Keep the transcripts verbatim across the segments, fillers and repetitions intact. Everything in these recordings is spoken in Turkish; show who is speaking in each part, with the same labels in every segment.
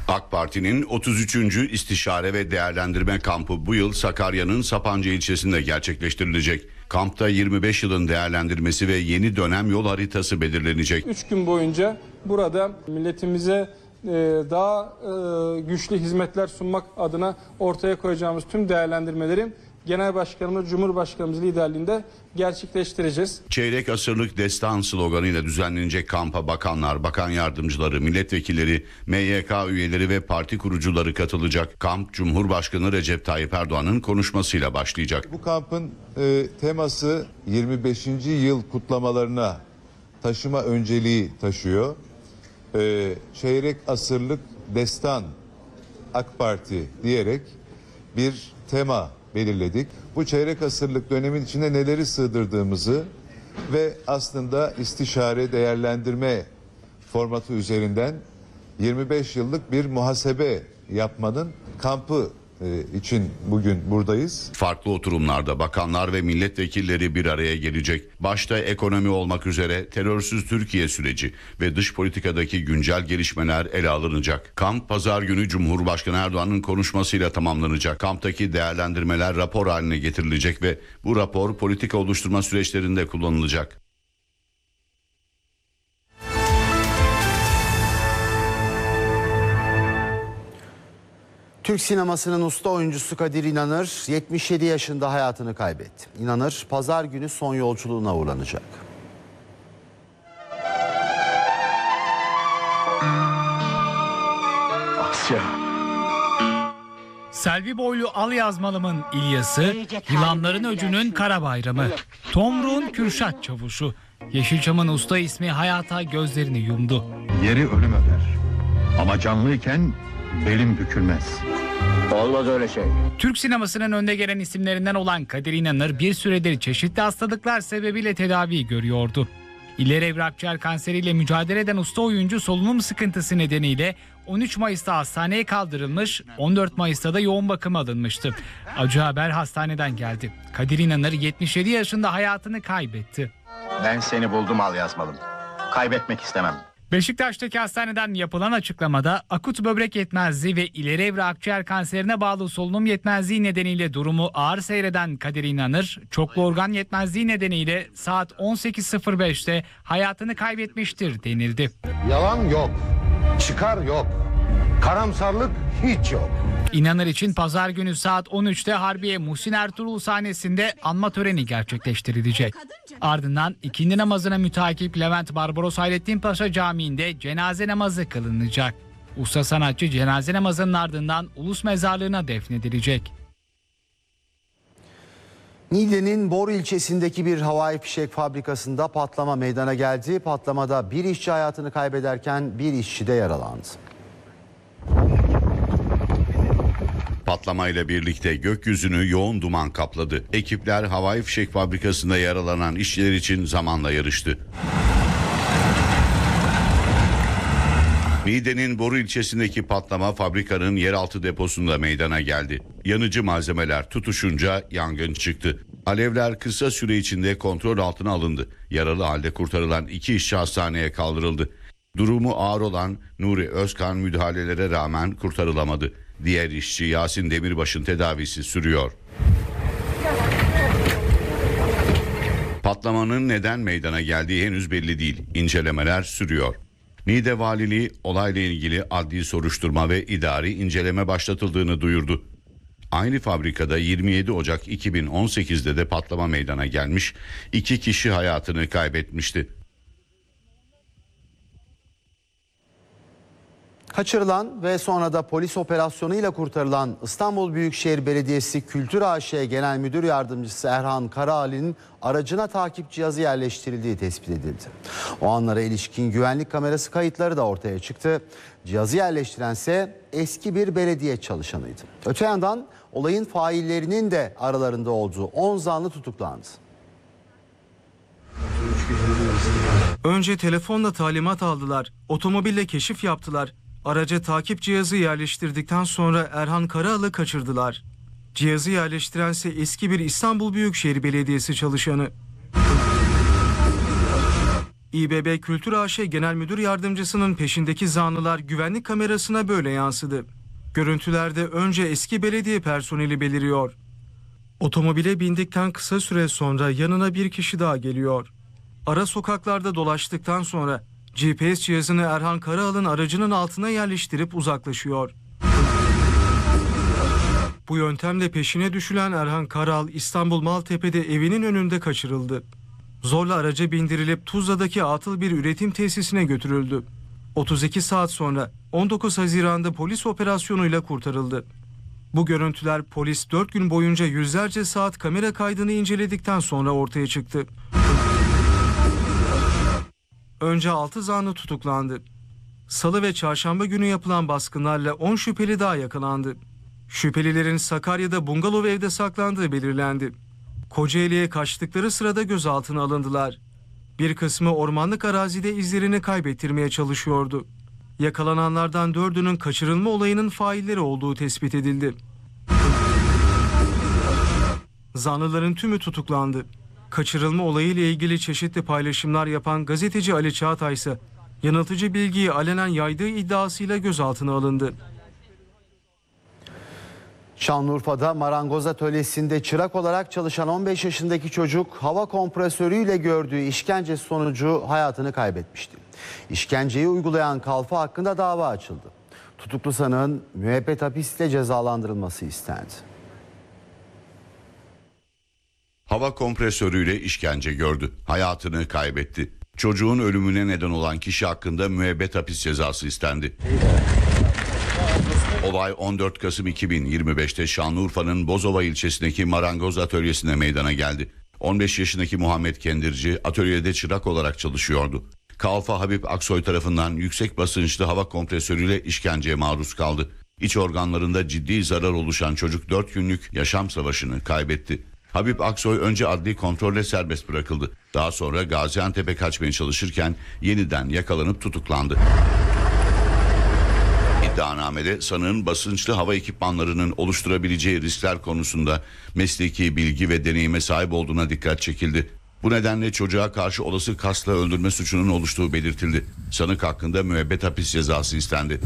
Speaker 1: AK Parti'nin otuz üçüncü İstişare ve Değerlendirme Kampı bu yıl Sakarya'nın Sapanca ilçesinde gerçekleştirilecek. Kampta yirmi beş yılın değerlendirmesi ve yeni dönem yol haritası belirlenecek.
Speaker 2: üç gün boyunca burada milletimize daha güçlü hizmetler sunmak adına ortaya koyacağımız tüm değerlendirmeleri Genel Başkanımız, Cumhurbaşkanımız liderliğinde gerçekleştireceğiz.
Speaker 1: Çeyrek asırlık destan sloganıyla düzenlenecek kampa bakanlar, bakan yardımcıları, milletvekilleri, M Y K üyeleri ve parti kurucuları katılacak. Kamp, Cumhurbaşkanı Recep Tayyip Erdoğan'ın konuşmasıyla başlayacak.
Speaker 3: Bu kampın e, teması yirmi beşinci yıl kutlamalarına taşıma önceliği taşıyor. E, çeyrek asırlık destan AK Parti diyerek bir tema belirledik. Bu çeyrek asırlık dönemin içine neleri sığdırdığımızı ve aslında istişare değerlendirme formatı üzerinden yirmi beş yıllık bir muhasebe yapmanın kampı için bugün buradayız.
Speaker 1: Farklı oturumlarda bakanlar ve milletvekilleri bir araya gelecek. Başta ekonomi olmak üzere terörsüz Türkiye süreci ve dış politikadaki güncel gelişmeler ele alınacak. Kamp pazar günü Cumhurbaşkanı Erdoğan'ın konuşmasıyla tamamlanacak. Kamptaki değerlendirmeler rapor haline getirilecek ve bu rapor politika oluşturma süreçlerinde kullanılacak.
Speaker 4: Türk sinemasının usta oyuncusu Kadir İnanır yetmiş yedi yaşında hayatını kaybetti. İnanır pazar günü son yolculuğuna uğurlanacak.
Speaker 5: Asya. Selvi boylu al yazmalımın İlyas'ı, Yılanların Öcü'nün Kara Bayramı, Tomruğun Kürşat Çavuşu, Yeşilçam'ın usta ismi hayata gözlerini yumdu.
Speaker 6: Yeri ölüm öder ama canlıyken belim bükülmez.
Speaker 7: Olmaz öyle şey.
Speaker 5: Türk sinemasının önde gelen isimlerinden olan Kadir İnanır bir süredir çeşitli hastalıklar sebebiyle tedavi görüyordu. İleri evre akciğer kanseriyle mücadele eden usta oyuncu solunum sıkıntısı nedeniyle on üç Mayıs'ta hastaneye kaldırılmış, on dört Mayıs'ta da yoğun bakıma alınmıştı. Acı haber hastaneden geldi. Kadir İnanır yetmiş yedi yaşında hayatını kaybetti.
Speaker 7: Ben seni buldum al yazmalım. Kaybetmek istemem.
Speaker 5: Beşiktaş'taki hastaneden yapılan açıklamada akut böbrek yetmezliği ve ileri evre akciğer kanserine bağlı solunum yetmezliği nedeniyle durumu ağır seyreden Kadir İnanır, çoklu organ yetmezliği nedeniyle saat on sekiz sıfır beşte hayatını kaybetmiştir denildi.
Speaker 8: Yalan yok, çıkar yok, karamsarlık hiç yok.
Speaker 5: İnanır için pazar günü saat on üçte Harbiye Muhsin Ertuğrul sahnesinde anma töreni gerçekleştirilecek. Ardından ikindi namazına mütakip Levent Barbaros Hayrettin Paşa Camii'nde cenaze namazı kılınacak. Usta sanatçı cenaze namazının ardından Ulus Mezarlığı'na defnedilecek.
Speaker 4: Niğde'nin Bor ilçesindeki bir havai fişek fabrikasında patlama meydana geldi. Patlamada bir işçi hayatını kaybederken bir işçi de yaralandı.
Speaker 1: Patlamayla birlikte gökyüzünü yoğun duman kapladı. Ekipler havai fişek fabrikasında yaralanan işçiler için zamanla yarıştı. Niğde'nin Boru ilçesindeki patlama fabrikanın yeraltı deposunda meydana geldi. Yanıcı malzemeler tutuşunca yangın çıktı. Alevler kısa süre içinde kontrol altına alındı. Yaralı halde kurtarılan iki işçi hastaneye kaldırıldı. Durumu ağır olan Nuri Özkan müdahalelere rağmen kurtarılamadı. Diğer işçi Yasin Demirbaş'ın tedavisi sürüyor. Patlamanın neden meydana geldiği henüz belli değil. İncelemeler sürüyor. Niğde Valiliği olayla ilgili adli soruşturma ve idari inceleme başlatıldığını duyurdu. Aynı fabrikada yirmi yedi Ocak iki bin on sekizde de patlama meydana gelmiş, iki kişi hayatını kaybetmişti.
Speaker 4: Kaçırılan ve sonra da polis operasyonuyla kurtarılan İstanbul Büyükşehir Belediyesi Kültür A Ş Genel Müdür Yardımcısı Erhan Karaali'nin aracına takip cihazı yerleştirildiği tespit edildi. O anlara ilişkin güvenlik kamerası kayıtları da ortaya çıktı. Cihazı yerleştirense eski bir belediye çalışanıydı. Öte yandan olayın faillerinin de aralarında olduğu on zanlı tutuklandı.
Speaker 9: Önce telefonla talimat aldılar, otomobille keşif yaptılar. Araca takip cihazı yerleştirdikten sonra Erhan Karaağlı kaçırdılar. Cihazı yerleştirense eski bir İstanbul Büyükşehir Belediyesi çalışanı. İBB Kültür A Ş Genel Müdür Yardımcısının peşindeki zanlılar güvenlik kamerasına böyle yansıdı. Görüntülerde önce eski belediye personeli beliriyor. Otomobile bindikten kısa süre sonra yanına bir kişi daha geliyor. Ara sokaklarda dolaştıktan sonra G P S cihazını Erhan Karaal'ın aracının altına yerleştirip uzaklaşıyor. Bu yöntemle peşine düşülen Erhan Karaal İstanbul Maltepe'de evinin önünde kaçırıldı. Zorla araca bindirilip Tuzla'daki atıl bir üretim tesisine götürüldü. otuz iki saat sonra on dokuz Haziran'da polis operasyonuyla kurtarıldı. Bu görüntüler polis dört gün boyunca yüzlerce saat kamera kaydını inceledikten sonra ortaya çıktı. Önce altı zanlı tutuklandı. Salı ve çarşamba günü yapılan baskınlarla on şüpheli daha yakalandı. Şüphelilerin Sakarya'da bungalov evde saklandığı belirlendi. Kocaeli'ye kaçtıkları sırada gözaltına alındılar. Bir kısmı ormanlık arazide izlerini kaybettirmeye çalışıyordu. Yakalananlardan dördünün kaçırılma olayının failleri olduğu tespit edildi. Zanlıların tümü tutuklandı. Kaçırılma olayı ile ilgili çeşitli paylaşımlar yapan gazeteci Ali Çağatay ise yanıltıcı bilgiyi alenen yaydığı iddiasıyla gözaltına alındı.
Speaker 4: Şanlıurfa'da marangoz atölyesinde çırak olarak çalışan on beş yaşındaki çocuk hava kompresörüyle gördüğü işkence sonucu hayatını kaybetmişti. İşkenceyi uygulayan kalfa hakkında dava açıldı. Tutuklu sanığın müebbet hapisle cezalandırılması istendi.
Speaker 1: Hava kompresörüyle işkence gördü. Hayatını kaybetti. Çocuğun ölümüne neden olan kişi hakkında müebbet hapis cezası istendi. Olay on dört Kasım iki bin yirmi beş'te Şanlıurfa'nın Bozova ilçesindeki marangoz atölyesine meydana geldi. on beş yaşındaki Muhammed Kendirci atölyede çırak olarak çalışıyordu. Kalfa Habib Aksoy tarafından yüksek basınçlı hava kompresörüyle işkenceye maruz kaldı. İç organlarında ciddi zarar oluşan çocuk dört günlük yaşam savaşını kaybetti. Habib Aksoy önce adli kontrolle serbest bırakıldı. Daha sonra Gaziantep'e kaçmaya çalışırken yeniden yakalanıp tutuklandı. İddianamede sanığın basınçlı hava ekipmanlarının oluşturabileceği riskler konusunda mesleki bilgi ve deneyime sahip olduğuna dikkat çekildi. Bu nedenle çocuğa karşı olası kasla öldürme suçunun oluştuğu belirtildi. Sanık hakkında müebbet hapis cezası istendi.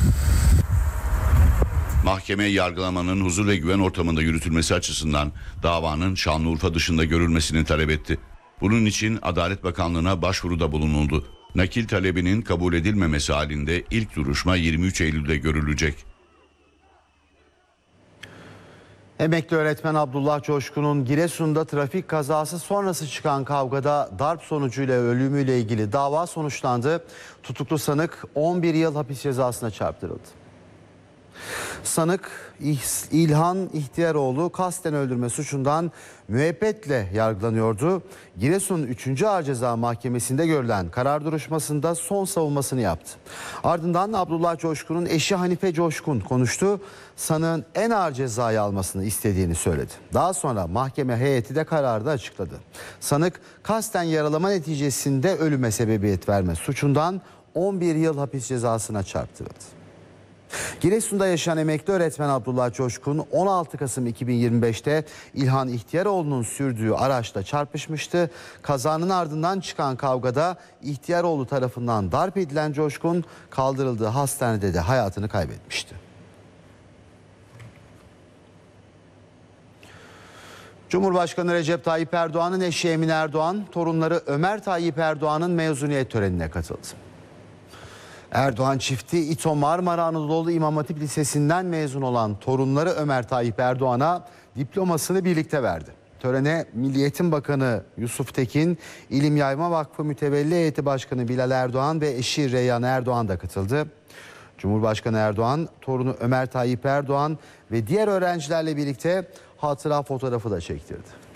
Speaker 1: Mahkeme yargılamanın huzur ve güven ortamında yürütülmesi açısından davanın Şanlıurfa dışında görülmesini talep etti. Bunun için Adalet Bakanlığı'na başvuruda bulunuldu. Nakil talebinin kabul edilmemesi halinde ilk duruşma yirmi üç Eylül'de görülecek.
Speaker 4: Emekli öğretmen Abdullah Coşkun'un Giresun'da trafik kazası sonrası çıkan kavgada darp sonucuyla ölümüyle ilgili dava sonuçlandı. Tutuklu sanık on bir yıl hapis cezasına çarptırıldı. Sanık İlhan İhtiyaroğlu kasten öldürme suçundan müebbetle yargılanıyordu. Giresun üçüncü Ağır Ceza Mahkemesi'nde görülen karar duruşmasında son savunmasını yaptı. Ardından Abdullah Coşkun'un eşi Hanife Coşkun konuştu. Sanığın en ağır cezayı almasını istediğini söyledi. Daha sonra mahkeme heyeti de kararı da açıkladı. Sanık kasten yaralama neticesinde ölüme sebebiyet verme suçundan on bir yıl hapis cezasına çarptırıldı. Giresun'da yaşayan emekli öğretmen Abdullah Coşkun on altı Kasım iki bin yirmi beş'te İlhan İhtiyaroğlu'nun sürdüğü araçla çarpışmıştı. Kazanın ardından çıkan kavgada İhtiyaroğlu tarafından darp edilen Coşkun kaldırıldığı hastanede de hayatını kaybetmişti. Cumhurbaşkanı Recep Tayyip Erdoğan'ın eşi Emine Erdoğan, torunları Ömer Tayyip Erdoğan'ın mezuniyet törenine katıldı. Erdoğan çifti İTO Marmara Anadolu İmam Hatip Lisesi'nden mezun olan torunları Ömer Tayyip Erdoğan'a diplomasını birlikte verdi. Törene Milli Eğitim Bakanı Yusuf Tekin, İlim Yayma Vakfı Mütevelli Heyeti Başkanı Bilal Erdoğan ve eşi Reyhan Erdoğan da katıldı. Cumhurbaşkanı Erdoğan, torunu Ömer Tayyip Erdoğan ve diğer öğrencilerle birlikte hatıra fotoğrafı da çektirdi.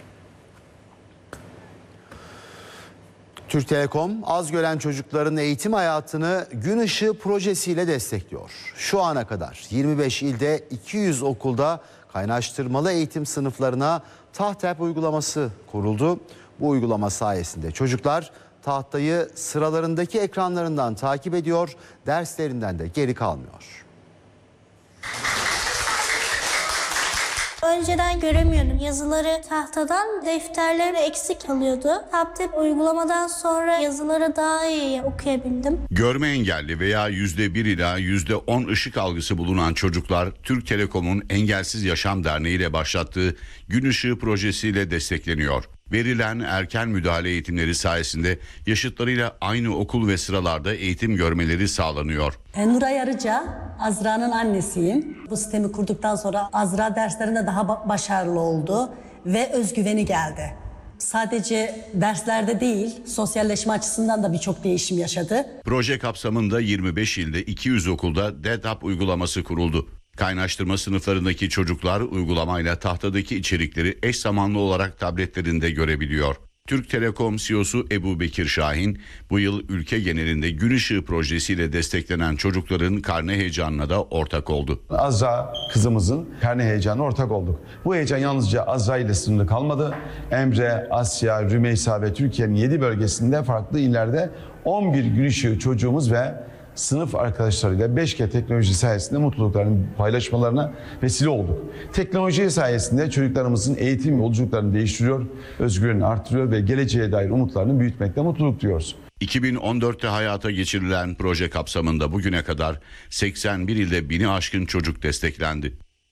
Speaker 4: Türk Telekom, az gören çocukların eğitim hayatını Gün Işığı projesiyle destekliyor. Şu ana kadar yirmi beş ilde iki yüz okulda kaynaştırmalı eğitim sınıflarına Tahtep uygulaması kuruldu. Bu uygulama sayesinde çocuklar tahtayı sıralarındaki ekranlarından takip ediyor, derslerinden de geri kalmıyor.
Speaker 10: Önceden göremiyordum. Yazıları tahtadan, defterleri eksik kalıyordu. Tablet uygulamadan sonra yazıları daha iyi okuyabildim.
Speaker 1: Görme engelli veya yüzde bir ila yüzde on ışık algısı bulunan çocuklar Türk Telekom'un Engelsiz Yaşam Derneği ile başlattığı Gün Işığı projesiyle destekleniyor. Verilen erken müdahale eğitimleri sayesinde yaşıtlarıyla aynı okul ve sıralarda eğitim görmeleri sağlanıyor.
Speaker 11: Nuray Arıca, Azra'nın annesiyim. Bu sistemi kurduktan sonra Azra derslerinde daha başarılı oldu ve özgüveni geldi. Sadece derslerde değil, sosyalleşme açısından da birçok değişim yaşadı.
Speaker 1: Proje kapsamında yirmi beş ilde iki yüz okulda D E D A P uygulaması kuruldu. Kaynaştırma sınıflarındaki çocuklar uygulamayla tahtadaki içerikleri eş zamanlı olarak tabletlerinde görebiliyor. Türk Telekom C E O'su Ebu Bekir Şahin, bu yıl ülke genelinde Gün Işığı projesiyle desteklenen çocukların karne heyecanına da ortak oldu.
Speaker 12: Azra kızımızın karne heyecanına ortak olduk. Bu heyecan yalnızca Azra ile sınırlı kalmadı. Emre, Asya, Rümeysa ve Türkiye'nin yedi bölgesinde farklı illerde on bir Gün Işığı çocuğumuz ve sınıf arkadaşlarıyla beş G teknoloji sayesinde mutluluklarını paylaşmalarına vesile olduk. Teknoloji sayesinde çocuklarımızın eğitim yolculuklarını değiştiriyor, özgüvenini artırıyor ve geleceğe dair umutlarını büyütmekte mutluluk duyuyoruz.
Speaker 1: iki bin on dörtte hayata geçirilen proje kapsamında bugüne kadar seksen bir ilde bini aşkın çocuk desteklendi.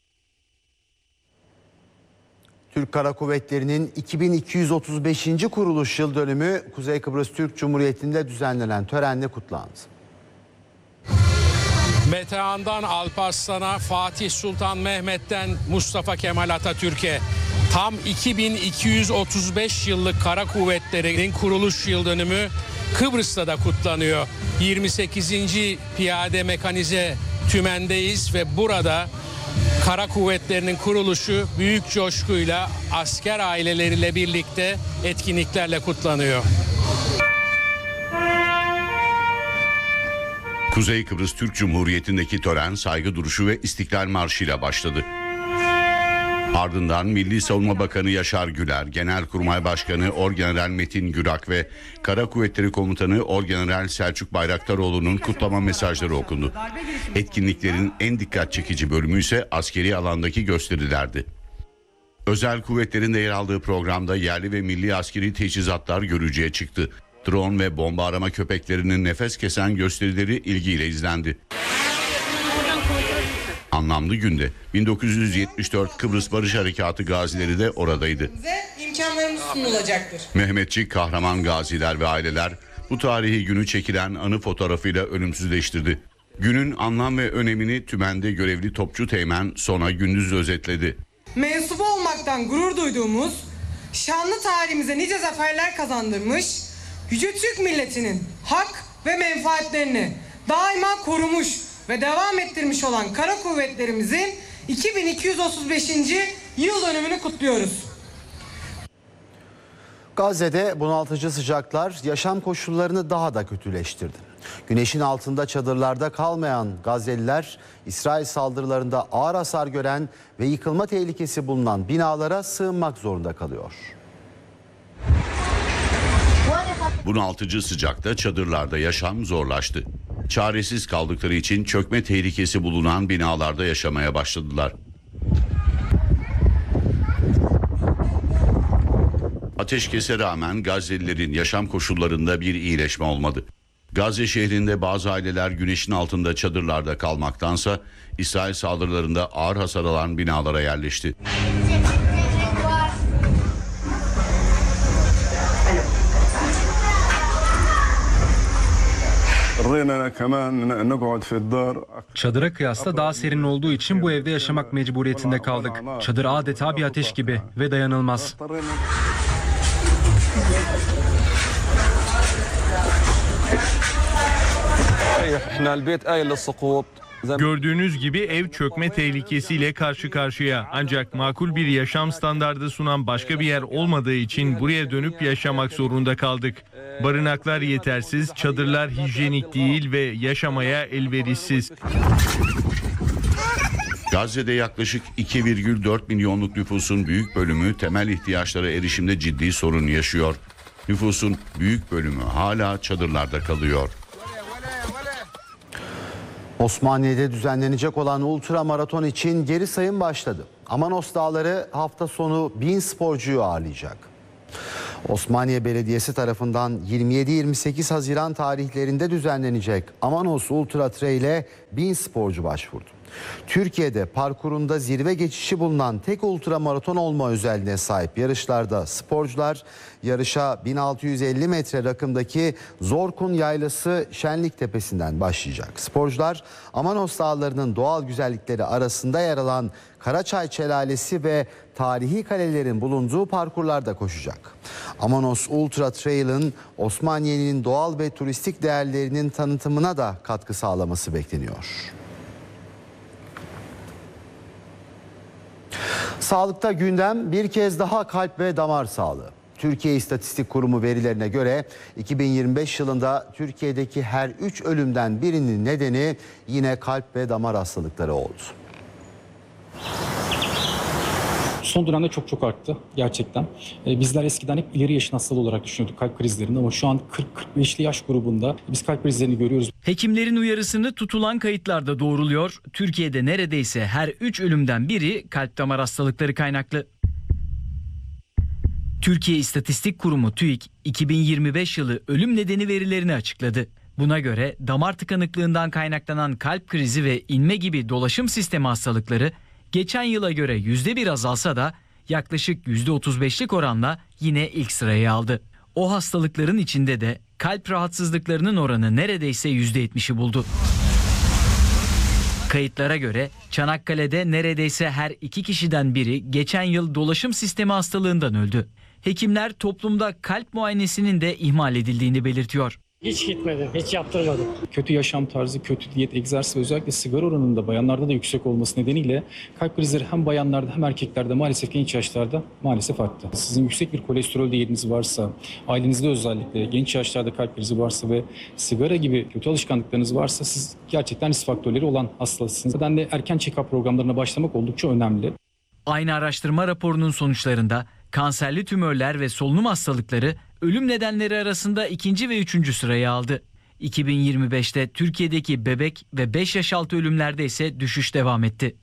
Speaker 4: Türk Kara Kuvvetleri'nin iki bin iki yüz otuz beşinci kuruluş yıl dönümü Kuzey Kıbrıs Türk Cumhuriyeti'nde düzenlenen törenle kutlandı.
Speaker 13: Metehan'dan Alparslan'a, Fatih Sultan Mehmet'ten Mustafa Kemal Atatürk'e tam iki bin iki yüz otuz beş yıllık Kara Kuvvetleri'nin kuruluş yıl dönümü Kıbrıs'ta da kutlanıyor. yirmi sekizinci Piyade Mekanize Tümen'deyiz ve burada Kara Kuvvetleri'nin kuruluşu büyük coşkuyla asker aileleriyle birlikte etkinliklerle kutlanıyor.
Speaker 1: Kuzey Kıbrıs Türk Cumhuriyeti'ndeki tören saygı duruşu ve İstiklal Marşı ile başladı. Ardından Milli Savunma Bakanı Yaşar Güler, Genelkurmay Başkanı Orgeneral Metin Gürak ve Kara Kuvvetleri Komutanı Orgeneral Selçuk Bayraktaroğlu'nun kutlama mesajları okundu. Etkinliklerin en dikkat çekici bölümü ise askeri alandaki gösterilerdi. Özel kuvvetlerin de yer aldığı programda yerli ve milli askeri teçhizatlar görücüye çıktı. Drone ve bomba arama köpeklerinin nefes kesen gösterileri ilgiyle izlendi. Anlamlı günde bin dokuz yüz yetmiş dört Kıbrıs Barış Harekatı gazileri de oradaydı.
Speaker 14: İmkanlarımız sunulacaktır.
Speaker 1: Mehmetçik kahraman gaziler ve aileler bu tarihi günü çekilen anı fotoğrafıyla ölümsüzleştirdi. Günün anlam ve önemini tümende görevli topçu teğmen Sona Gündüz özetledi.
Speaker 14: Mensubu olmaktan gurur duyduğumuz, şanlı tarihimize nice zaferler kazandırmış, Yüce Türk milletinin hak ve menfaatlerini daima korumuş ve devam ettirmiş olan Kara Kuvvetlerimizin iki bin iki yüz otuz beşinci yıl dönümünü kutluyoruz.
Speaker 4: Gazze'de bunaltıcı sıcaklar yaşam koşullarını daha da kötüleştirdi. Güneşin altında çadırlarda kalmayan Gazze'liler İsrail saldırılarında ağır hasar gören ve yıkılma tehlikesi bulunan binalara sığınmak zorunda kalıyor.
Speaker 1: Bunaltıcı sıcakta çadırlarda yaşam zorlaştı. Çaresiz kaldıkları için çökme tehlikesi bulunan binalarda yaşamaya başladılar. Ateşkese rağmen Gazze'lilerin yaşam koşullarında bir iyileşme olmadı. Gazze şehrinde bazı aileler güneşin altında çadırlarda kalmaktansa İsrail saldırılarında ağır hasar alan binalara yerleşti.
Speaker 15: Çadıra kıyasla daha serin olduğu için bu evde yaşamak mecburiyetinde kaldık. Çadır adeta bir ateş gibi ve dayanılmaz.
Speaker 16: Gördüğünüz gibi ev çökme tehlikesiyle karşı karşıya. Ancak makul bir yaşam standardı sunan başka bir yer olmadığı için buraya dönüp yaşamak zorunda kaldık. Barınaklar yetersiz, çadırlar hijyenik değil ve yaşamaya elverişsiz.
Speaker 1: Gazze'de yaklaşık iki virgül dört milyonluk nüfusun büyük bölümü temel ihtiyaçlara erişimde ciddi sorun yaşıyor. Nüfusun büyük bölümü hala çadırlarda kalıyor.
Speaker 4: Osmaniye'de düzenlenecek olan ultramaraton için geri sayım başladı. Amanos Dağları hafta sonu bin sporcuyu ağırlayacak. Osmaniye Belediyesi tarafından yirmi yedi yirmi sekiz Haziran tarihlerinde düzenlenecek Amanos Ultra Trail'e bin sporcu başvurdu. Türkiye'de parkurunda zirve geçişi bulunan tek ultramaraton olma özelliğine sahip yarışlarda sporcular yarışa bin altı yüz elli metre rakımdaki Zorkun Yaylası Şenlik Tepesi'nden başlayacak. Sporcular Amanos Dağları'nın doğal güzellikleri arasında yer alan Karaçay Şelalesi ve tarihi kalelerin bulunduğu parkurlarda koşacak. Amanos Ultra Trail'ın Osmaniye'nin doğal ve turistik değerlerinin tanıtımına da katkı sağlaması bekleniyor. Sağlıkta gündem bir kez daha kalp ve damar sağlığı. Türkiye İstatistik Kurumu verilerine göre iki bin yirmi beş yılında Türkiye'deki her üç ölümden birinin nedeni yine kalp ve damar hastalıkları oldu.
Speaker 17: Son dönemde çok çok arttı gerçekten. Bizler eskiden hep ileri yaşın hastalığı olarak düşünüyorduk kalp krizlerini ama şu an kırk kırk beşli yaş grubunda biz kalp krizlerini görüyoruz.
Speaker 18: Hekimlerin uyarısını tutulan kayıtlarda doğruluyor. Türkiye'de neredeyse her üç ölümden biri kalp damar hastalıkları kaynaklı. Türkiye İstatistik Kurumu TÜİK iki bin yirmi beş yılı ölüm nedeni verilerini açıkladı. Buna göre damar tıkanıklığından kaynaklanan kalp krizi ve inme gibi dolaşım sistemi hastalıkları geçen yıla göre yüzde bir azalsa da yaklaşık yüzde otuz beşlik oranla yine ilk sırayı aldı. O hastalıkların içinde de kalp rahatsızlıklarının oranı neredeyse yüzde yetmişi buldu. Kayıtlara göre Çanakkale'de neredeyse her iki kişiden biri geçen yıl dolaşım sistemi hastalığından öldü. Hekimler toplumda kalp muayenesinin de ihmal edildiğini belirtiyor.
Speaker 17: Hiç gitmedim, hiç yaptırmadım. Kötü yaşam tarzı, kötü diyet, egzersiz ve özellikle sigara oranının da bayanlarda da yüksek olması nedeniyle kalp krizleri hem bayanlarda hem erkeklerde maalesef genç yaşlarda maalesef arttı. Sizin yüksek bir kolesterol değeriniz varsa, ailenizde özellikle genç yaşlarda kalp krizi varsa ve sigara gibi kötü alışkanlıklarınız varsa siz gerçekten risk faktörleri olan hastasınız. Bu nedenle erken check-up programlarına başlamak oldukça önemli.
Speaker 18: Aynı araştırma raporunun sonuçlarında kanserli tümörler ve solunum hastalıkları ölüm nedenleri arasında ikinci ve üçüncü sırayı aldı. iki bin yirmi beşte Türkiye'deki bebek ve beş yaş altı ölümlerde ise düşüş devam etti.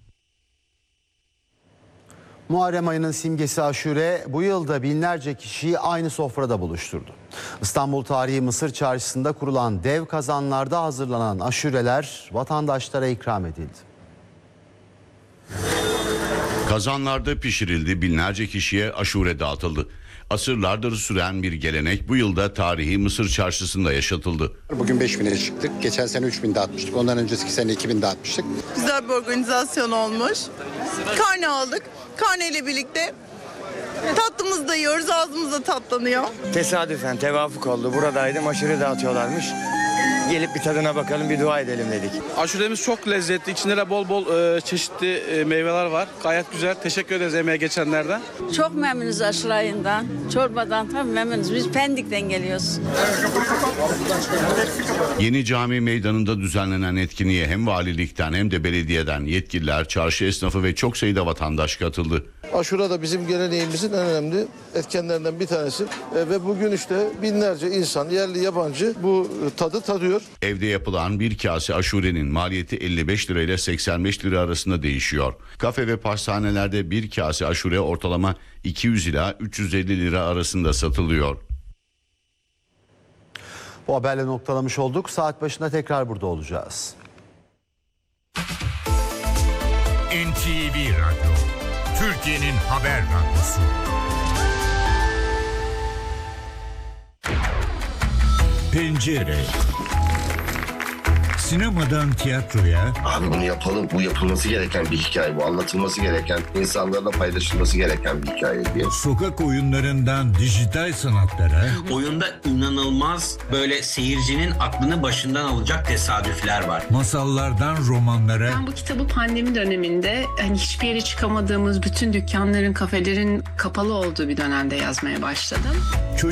Speaker 4: Muharrem ayının simgesi aşure bu yılda binlerce kişiyi aynı sofrada buluşturdu. İstanbul Tarihi Mısır Çarşısı'nda kurulan dev kazanlarda hazırlanan aşureler vatandaşlara ikram edildi.
Speaker 1: Kazanlarda pişirildi, binlerce kişiye aşure dağıtıldı. Asırlardır süren bir gelenek bu yılda tarihi Mısır Çarşısı'nda yaşatıldı.
Speaker 19: Bugün beş bine çıktık. Geçen sene üç bin dağıtmıştık. Ondan önceki sene iki bin dağıtmıştık.
Speaker 20: Güzel bir organizasyon olmuş. Karne aldık. Karne ile birlikte tatlımızı da yiyoruz, ağzımız da tatlanıyor.
Speaker 21: Tesadüfen tevafuk oldu. Buradaydım, aşure dağıtıyorlarmış. Gelip bir tadına bakalım, bir dua edelim dedik.
Speaker 22: Aşuremiz çok lezzetli. İçinde de bol bol e, çeşitli e, meyveler var. Gayet güzel. Teşekkür ederiz emeğe geçenlerden.
Speaker 23: Çok memnunuz aşurayından, çorbadan tabii memnunuz. Biz Pendik'ten geliyoruz.
Speaker 1: Yeni Cami Meydanı'nda düzenlenen etkinliğe hem valilikten hem de belediyeden yetkililer, çarşı esnafı ve çok sayıda vatandaş katıldı.
Speaker 24: Aşura da bizim geleneğimizin en önemli etkenlerinden bir tanesi e, ve bugün işte binlerce insan, yerli yabancı bu tadı tadıyor.
Speaker 1: Evde yapılan bir kase aşurenin maliyeti elli beş lira ile seksen beş lira arasında değişiyor. Kafe ve pastanelerde bir kase aşure ortalama iki yüz ila üç yüz elli lira arasında satılıyor.
Speaker 4: Bu haberle noktalamış olduk. Saat başında tekrar burada olacağız.
Speaker 25: N T V Radyo, Türkiye'nin haber radyosu. Pencere. Sinemadan tiyatroya...
Speaker 7: Abi bunu yapalım. Bu yapılması gereken bir hikaye. Bu anlatılması gereken, insanlarla paylaşılması gereken bir hikaye diye.
Speaker 25: Sokak oyunlarından dijital sanatlara...
Speaker 26: Oyunda inanılmaz böyle seyircinin aklını başından alacak tesadüfler var.
Speaker 25: Masallardan romanlara...
Speaker 27: Ben bu kitabı pandemi döneminde hani hiçbir yere çıkamadığımız bütün dükkanların, kafelerin kapalı olduğu bir dönemde yazmaya başladım.
Speaker 25: Çocuk